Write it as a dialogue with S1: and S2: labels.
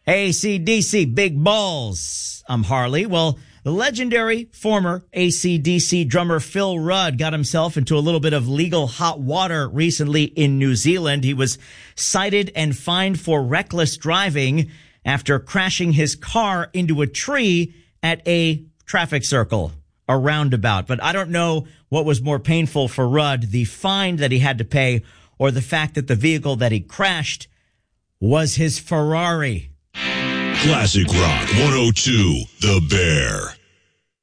S1: AC/DC, big balls. I'm Harley. Well, the legendary former AC/DC drummer Phil Rudd got himself into a little bit of legal hot water recently in New Zealand. He was cited and fined for reckless driving after crashing his car into a tree at a traffic circle, a roundabout. But I don't know what was more painful for Rudd, the fine that he had to pay or the fact that the vehicle that he crashed was his Ferrari.
S2: Classic Rock 102, The Bear.